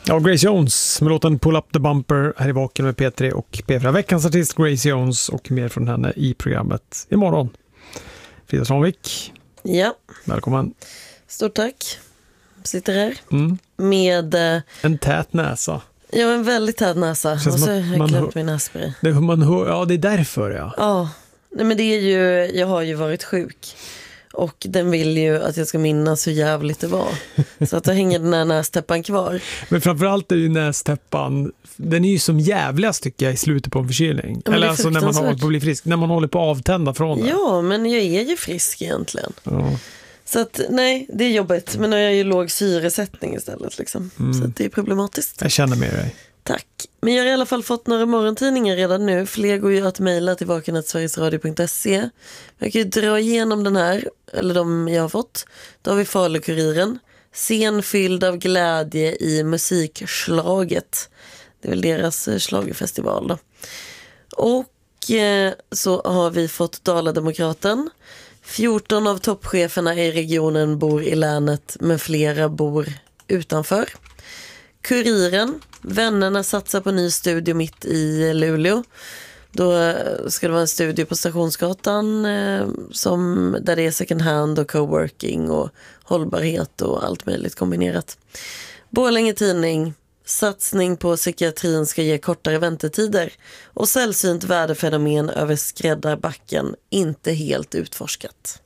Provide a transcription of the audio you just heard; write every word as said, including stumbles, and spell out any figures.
Ja, Grace Jones med låten Pull Up the Bumper här i Vaken med P tre och P fyra. Veckans artist Grace Jones och mer från henne i programmet imorgon. Frida Svanvik. Ja. Välkommen. Stort tack. Sitter här mm. med... Eh, en tät näsa. Ja, en väldigt tät näsa. Och så har jag glömt min nässpray. Det, man hör, ja, det är därför, ja. Ja, nej, men det är ju... Jag har ju varit sjuk. Och den vill ju att jag ska minnas hur jävligt det var. Så att då hänger den här nästäppan kvar. Men framförallt är ju nästäppan, den är ju som jävligast tycker jag i slutet på en förkylning. Ja, eller alltså när man håller på att bli frisk. När man håller på att avtända från det. Ja, men jag är ju frisk egentligen. Ja. Så att nej, det är jobbigt. Men nu har jag ju låg syresättning istället liksom. Mm. Så att det är problematiskt. Jag känner med dig. Tack. Men jag har i alla fall fått några morgontidningar redan nu. Fler går ju att mejla till vaken snabel-a sverigesradio punkt se. Jag kan ju dra igenom den här, eller de jag har fått. Då har vi Falukuriren. Scen fylld av glädje i musikslaget. Det är väl deras schlagerfestival då. Och eh, så har vi fått Dala-Demokraten. fjorton av toppcheferna i regionen bor i länet, men flera bor utanför. Kuriren. Vännerna satsar på ny studio mitt i Luleå. Då ska det vara en studio på Stationsgatan eh, som, där det är second hand och coworking och hållbarhet och allt möjligt kombinerat. Borlänge Tidning. Satsning på psykiatrin ska ge kortare väntetider. Och sällsynt värdefenomen över Skräddarbacken inte helt utforskat.